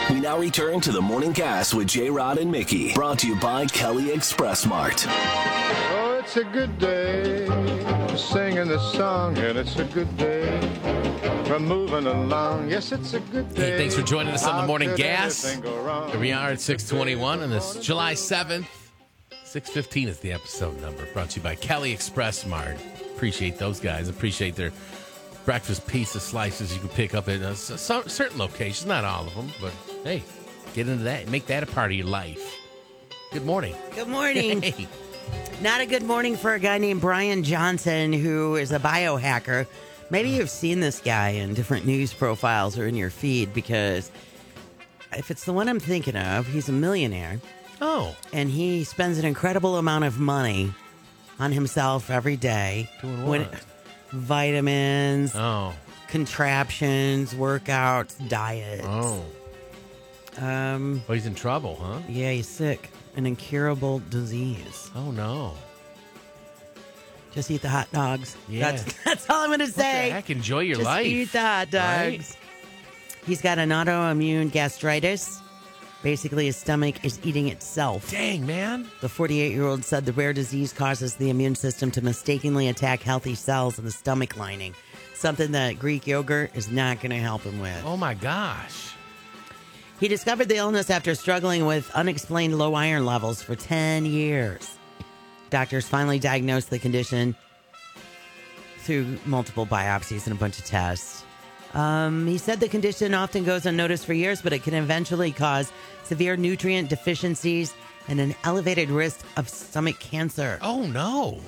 We now return to the Morning Cast with J-Rod and Mickey. Brought to you by Kelly Express Mart. Oh, it's a good day for singing this song, and it's a good day for moving along. Yes, it's a good day. Hey, thanks for joining us on the Morning Gas. Here Here we are at 6:21 on this July 7th. 6:15 is the episode number. Brought to you by Kelly Express Mart. Appreciate those guys. Appreciate their breakfast pizza slices you can pick up at certain locations. Not all of them, but hey, get into that. Make that a part of your life. Good morning. Good morning. Hey. Not a good morning for a guy named Brian Johnson, who is a biohacker. Maybe you've seen this guy in different news profiles or in your feed, because if it's the one I'm thinking of, he's a millionaire. Oh. And he spends an incredible amount of money on himself every day. Doing what? Vitamins, Oh. contraptions, workouts, diets. Oh. Well, he's in trouble, huh? Yeah, he's sick. An incurable disease. Oh, no. Just eat the hot dogs. Yeah. That's all I'm going to What say. the heck? Enjoy your Just life. eat the hot dogs. Right? He's got an autoimmune gastritis. Basically, his stomach is eating itself. Dang, man. The 48-year-old said the rare disease causes the immune system to mistakenly attack healthy cells in the stomach lining, something that Greek yogurt is not going to help him with. Oh, my gosh. He discovered the illness after struggling with unexplained low iron levels for 10 years. Doctors finally diagnosed the condition through multiple biopsies and a bunch of tests. He said the condition often goes unnoticed for years, but it can eventually cause severe nutrient deficiencies and an elevated risk of stomach cancer. Oh, no.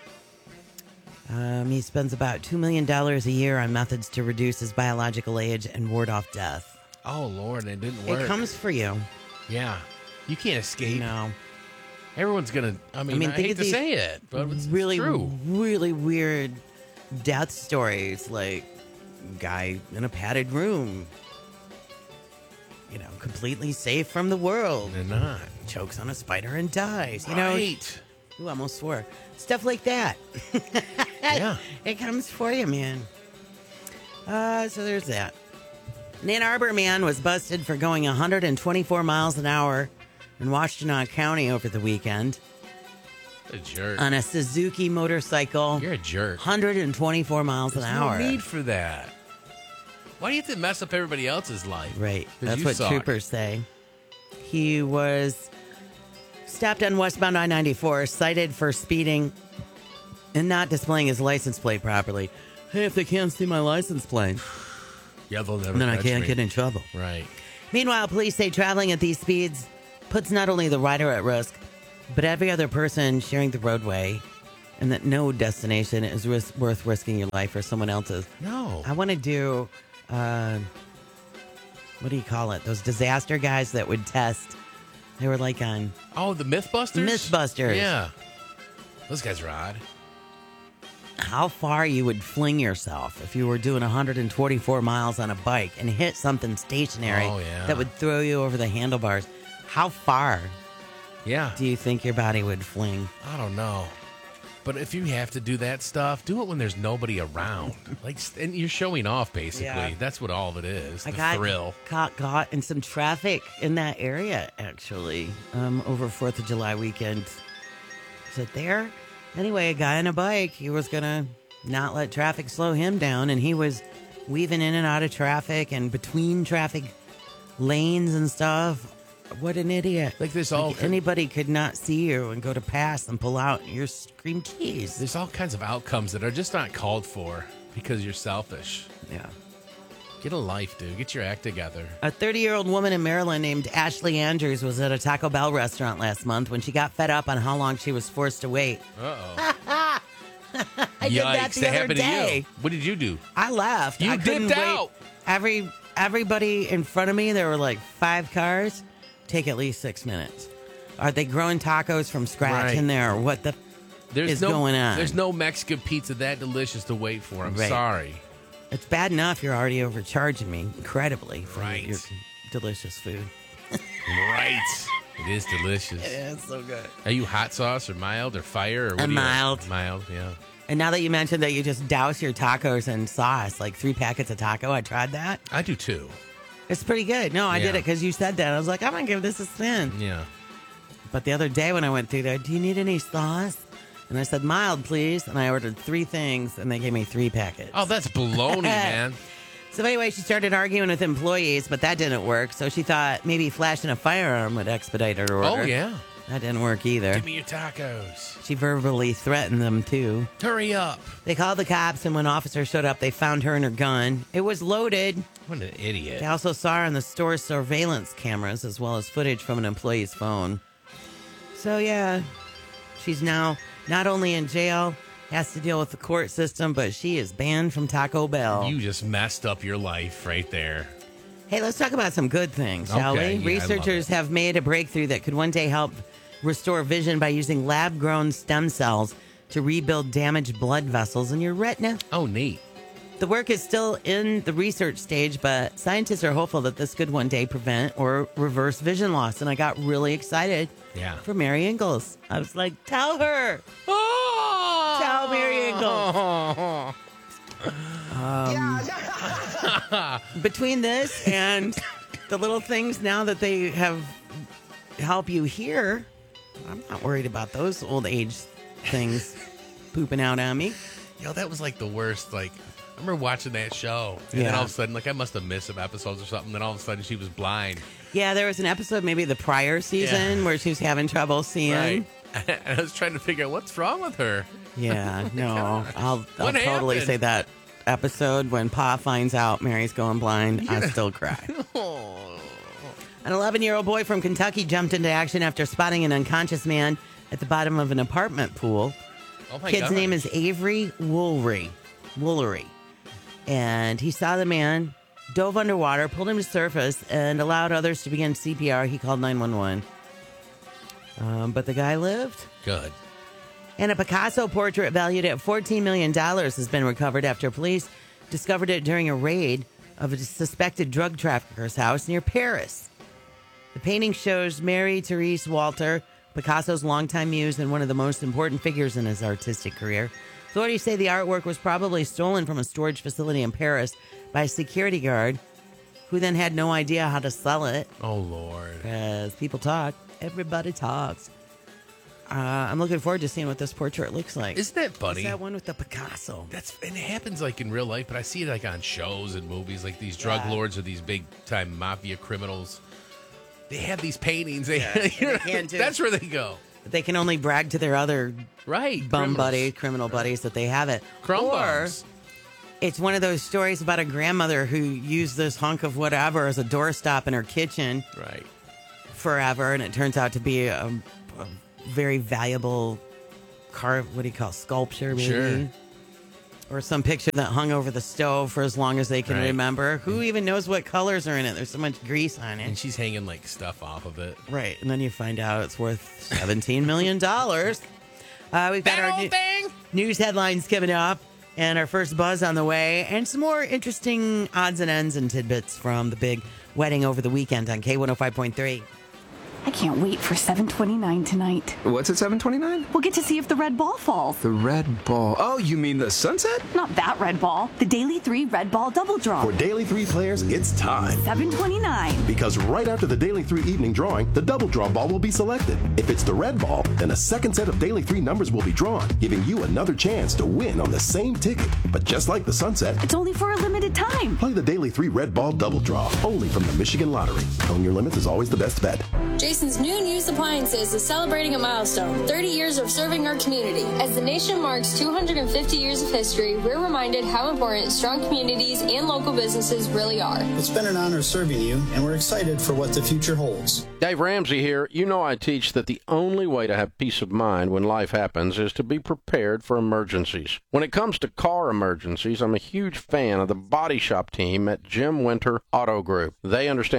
He spends about $2 million a year on methods to reduce his biological age and ward off death. Oh, Lord, it didn't work. It comes for you. Yeah. You can't escape. No. Everyone's going to, I think hate of to these say it, but it's really, true. really weird death stories, like guy in a padded room, completely safe from the world. They're not. Chokes on a spider and dies. Right. Ooh, I almost swore. Stuff like that. Yeah. It comes for you, man. So there's that. An Ann Arbor man was busted for going 124 miles an hour in Washtenaw County over the weekend A jerk. on a Suzuki motorcycle. You're a jerk. 124 miles an hour. No need for that. Why do you have to mess up everybody else's life? Right. 'Cause That's you what suck. troopers say. He was stopped on westbound I-94, cited for speeding and not displaying his license plate properly. Hey, if they can't see my license plate, Yeah, they'll never then I catch can't me. get in trouble. Right. Meanwhile, police say traveling at these speeds puts not only the rider at risk, but every other person sharing the roadway, and that no destination is worth risking your life or someone else's. No. I want to do, what do you call it? Those disaster guys that would test. They were like on Oh, the Mythbusters? Mythbusters. Yeah. Those guys are odd. How far you would fling yourself if you were doing 124 miles on a bike and hit something stationary Oh, yeah. that would throw you over the handlebars. How far Yeah. do you think your body would fling? I don't know. But if you have to do that stuff, do it when there's nobody around. And you're showing off, basically. Yeah. That's what all of it is. I The got thrill. caught in some traffic in that area, actually, over 4th of July weekend. Is it there? Anyway, a guy on a bike, he was going to not let traffic slow him down, and he was weaving in and out of traffic and between traffic lanes and stuff. What an idiot. Like this all... Anybody could not see you and go to pass and pull out your scream keys. There's all kinds of outcomes that are just not called for because you're selfish. Yeah. Get a life, dude. Get your act together. A 30-year-old woman in Maryland named Ashley Andrews was at a Taco Bell restaurant last month when she got fed up on how long she was forced to wait. Uh-oh. I did that the that other happened day. to you. What did you do? I left. You I couldn't dipped wait. out. Everybody in front of me, there were like 5 cars, take at least 6 minutes. Are they growing tacos from scratch Right. in there? Or what the is going on? There's no Mexican pizza that delicious to wait for. I'm Right. sorry. It's bad enough you're already overcharging me incredibly for Right. your delicious food. Right. It is delicious. Yeah, it's so good. Are you hot sauce or mild or fire? Or what I'm do you- mild. Mild, yeah. And now that you mentioned that you just douse your tacos in sauce, like 3 packets of taco, I tried that. I do too. It's pretty good. No, I did it because you said that. I was like, I'm going to give this a spin. Yeah. But the other day when I went through there, do you need any sauce? And I said, mild, please. And I ordered 3 things, and they gave me 3 packets. Oh, that's baloney, man. So anyway, she started arguing with employees, but that didn't work. So she thought maybe flashing a firearm would expedite her order. Oh, yeah. That didn't work either. Give me your tacos. She verbally threatened them, too. Hurry up. They called the cops, and when officers showed up, they found her and her gun. It was loaded. What an idiot. They also saw her on the store's surveillance cameras, as well as footage from an employee's phone. So, yeah, she's now not only in jail, has to deal with the court system, but she is banned from Taco Bell. You just messed up your life right there. Hey, let's talk about some good things, shall Okay, we? yeah, Researchers have made a breakthrough that could one day help restore vision by using lab-grown stem cells to rebuild damaged blood vessels in your retina. Oh, neat. The work is still in the research stage, but scientists are hopeful that this could one day prevent or reverse vision loss. And I got really excited for Mary Ingalls. I was like, tell her. Oh! Tell Mary Ingalls. Between this and the little things now that they have help you hear, I'm not worried about those old age things pooping out on me. Yo, that was like the worst. Like, I remember watching that show, and then all of a sudden, like, I must have missed some episodes or something. Then all of a sudden, she was blind. Yeah, there was an episode maybe the prior season where she was having trouble seeing. Right. And I was trying to figure out what's wrong with her. Yeah, no, I'll What totally happened? say that episode when Pa finds out Mary's going blind, I still cry. An 11-year-old boy from Kentucky jumped into action after spotting an unconscious man at the bottom of an apartment pool. Oh my Kid's God. name is Avery Woolery. And he saw the man, dove underwater, pulled him to surface, and allowed others to begin CPR. He called 911. But the guy lived. Good. And a Picasso portrait valued at $14 million has been recovered after police discovered it during a raid of a suspected drug trafficker's house near Paris. The painting shows Mary Therese Walter, Picasso's longtime muse and one of the most important figures in his artistic career. Authorities say the artwork was probably stolen from a storage facility in Paris by a security guard who then had no idea how to sell it. Oh, Lord. Because people talk. Everybody talks. I'm looking forward to seeing what this portrait looks like. Isn't that funny? It's that one with the Picasso. And it happens like in real life, but I see it like on shows and movies, like these drug lords or these big time mafia criminals. They have these paintings. They can't do that's where they go. But they can only brag to their other criminal buddies that they have it. Crumb or bums. it's one of those stories about a grandmother who used this hunk of whatever as a doorstop in her kitchen Right. forever, and it turns out to be a very valuable sculpture, maybe. Sure. Or some picture that hung over the stove for as long as they can Right. remember. Who even knows what colors are in it? There's so much grease on it. And she's hanging like stuff off of it. Right, and then you find out it's worth $17 million. We've got That our old thing? news headlines coming up, and our first buzz on the way, and some more interesting odds and ends and tidbits from the big wedding over the weekend on K105.3. I can't wait for 7:29 tonight. What's at 7:29? We'll get to see if the red ball falls. The red ball. Oh, you mean the sunset? Not that red ball. The Daily 3 red ball double draw. For Daily 3 players, it's time. 7:29. Because right after the Daily 3 evening drawing, the double draw ball will be selected. If it's the red ball, then a second set of Daily 3 numbers will be drawn, giving you another chance to win on the same ticket. But just like the sunset, It's only for a limited time. play the Daily 3 red ball double draw, only from the Michigan Lottery. Own your limits is always the best bet. Jason's new and used appliances is celebrating a milestone, 30 years of serving our community. As the nation marks 250 years of history, we're reminded how important strong communities and local businesses really are. It's been an honor serving you, and we're excited for what the future holds. Dave Ramsey here. You know I teach that the only way to have peace of mind when life happens is to be prepared for emergencies. When it comes to car emergencies, I'm a huge fan of the body shop team at Jim Winter Auto Group. They understand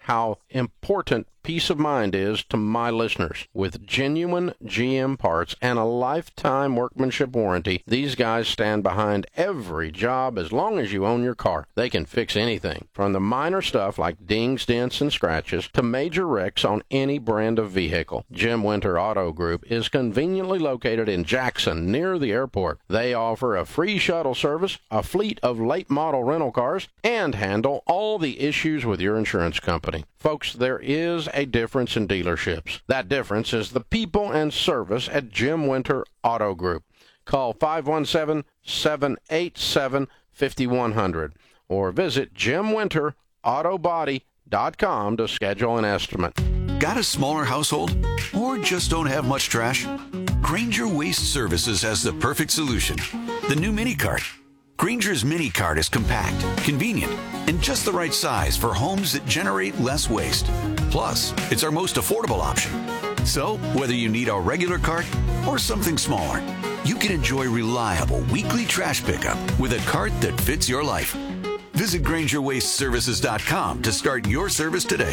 how important peace of mind is to my listeners. With genuine GM parts and a lifetime workmanship warranty, these guys stand behind every job as long as you own your car. They can fix anything, from the minor stuff like dings, dents, and scratches to major wrecks on any brand of vehicle. Jim Winter Auto Group is conveniently located in Jackson, near the airport. They offer a free shuttle service, a fleet of late model rental cars, and handle all the issues with your insurance company. Folks, there is a difference in dealerships. That difference is the people and service at Jim Winter Auto Group. Call 517-787-5100 or visit JimWinterAutobody.com to schedule an estimate. Got a smaller household or just don't have much trash? Grainger Waste Services has the perfect solution. The new mini cart. Grainger's mini cart is compact, convenient, and just the right size for homes that generate less waste. Plus, it's our most affordable option. So, whether you need a regular cart or something smaller, you can enjoy reliable weekly trash pickup with a cart that fits your life. Visit GraingerWasteServices.com to start your service today.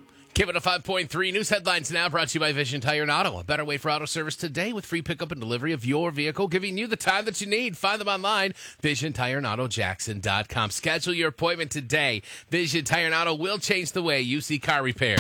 K105.3 News Headlines now brought to you by Vision Tire and Auto. A better way for auto service today with free pickup and delivery of your vehicle, giving you the time that you need. Find them online, VisionTireAndAutoJackson.com. Schedule your appointment today. Vision Tire and Auto will change the way you see car repair.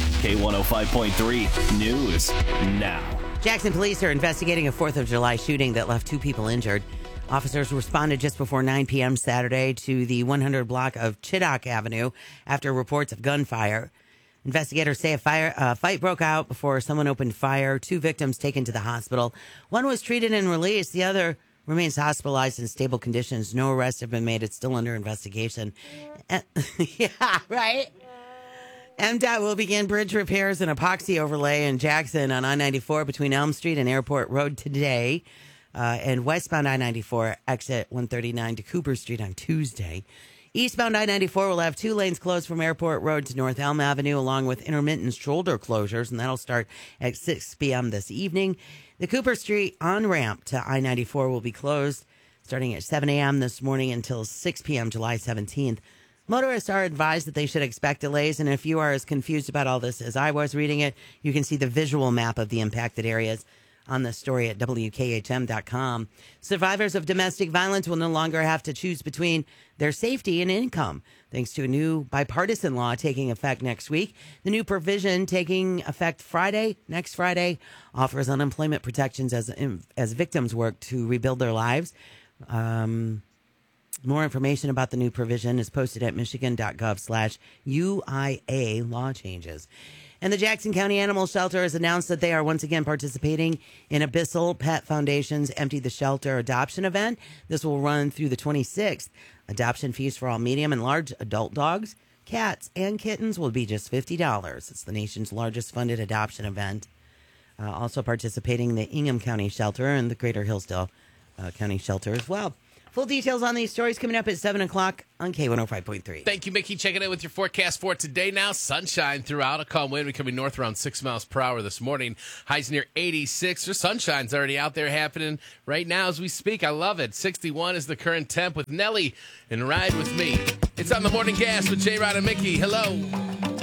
K105.3 News now. Jackson police are investigating a 4th of July shooting that left 2 people injured. Officers responded just before 9 p.m. Saturday to the 100 block of Chittock Avenue after reports of gunfire. Investigators say a fight broke out before someone opened fire. 2 victims taken to the hospital. One was treated and released. The other remains hospitalized in stable conditions. No arrests have been made. It's still under investigation. Yeah, right? MDOT will begin bridge repairs and epoxy overlay in Jackson on I-94 between Elm Street and Airport Road today. And westbound I-94 exit 139 to Cooper Street on Tuesday. Eastbound I-94 will have 2 lanes closed from Airport Road to North Elm Avenue, along with intermittent shoulder closures, and that'll start at 6 p.m. this evening. The Cooper Street on-ramp to I-94 will be closed starting at 7 a.m. this morning until 6 p.m. July 17th. Motorists are advised that they should expect delays, and if you are as confused about all this as I was reading it, you can see the visual map of the impacted areas on the story at WKHM.com. Survivors of domestic violence will no longer have to choose between their safety and income, thanks to a new bipartisan law taking effect next week. The new provision taking effect next Friday, offers unemployment protections as victims work to rebuild their lives. More information about the new provision is posted at michigan.gov/UIA law changes. And the Jackson County Animal Shelter has announced that they are once again participating in Abyssal Pet Foundation's Empty the Shelter adoption event. This will run through the 26th. Adoption fees for all medium and large adult dogs, cats, and kittens will be just $50. It's the nation's largest funded adoption event. Also participating the Ingham County Shelter and the Greater Hillsdale County Shelter as well. Full details on these stories coming up at 7 o'clock on K105.3. Thank you, Mickey. Checking in with your forecast for today now. Sunshine throughout. A calm wind coming north around 6 miles per hour this morning. Highs near 86. The sunshine's already out there happening right now as we speak. I love it. 61 is the current temp with Nelly and Ride With Me. It's on the Morning Gas with J-Rod and Mickey. Hello.